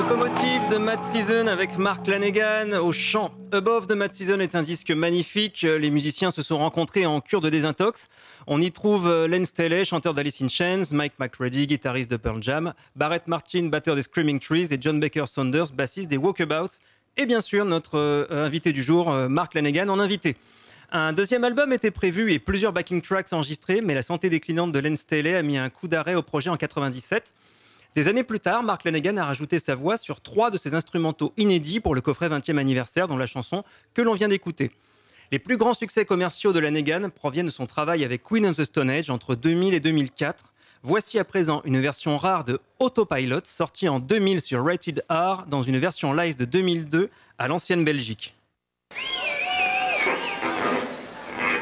Locomotive de Mad Season avec Mark Lanegan au chant. Above de Mad Season est un disque magnifique. Les musiciens se sont rencontrés en cure de désintox. On y trouve Len Staley, chanteur d'Alice in Chains, Mike McCready, guitariste de Pearl Jam, Barrett Martin, batteur des Screaming Trees et John Baker Saunders, bassiste des Walkabouts. Et bien sûr, notre invité du jour, Mark Lanegan, en invité. Un deuxième album était prévu et plusieurs backing tracks enregistrés, mais la santé déclinante de Len Staley a mis un coup d'arrêt au projet en 1997. Des années plus tard, Mark Lanegan a rajouté sa voix sur 3 de ses instrumentaux inédits pour le coffret 20e anniversaire, dont la chanson que l'on vient d'écouter. Les plus grands succès commerciaux de Lanegan proviennent de son travail avec Queen of the Stone Age entre 2000 et 2004. Voici à présent une version rare de Autopilot, sortie en 2000 sur Rated R, dans une version live de 2002 à l'ancienne Belgique.